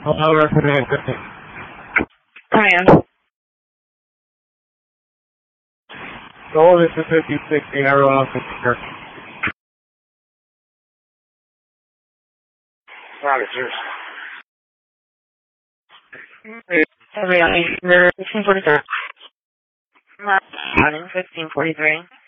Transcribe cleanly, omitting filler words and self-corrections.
Hello, resident. Ryan. So this is 5060, everyone else is here. Robert, yours. Everybody, 1543. Running 1543.